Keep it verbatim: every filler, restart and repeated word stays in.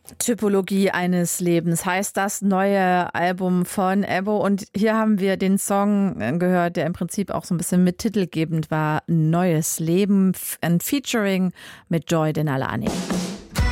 Typologie eines Lebens heißt das neue Album von Ebbo. Und hier haben wir den Song gehört, der im Prinzip auch so ein bisschen mit titelgebend war. Neues Leben, ein Featuring mit Joy Denalani.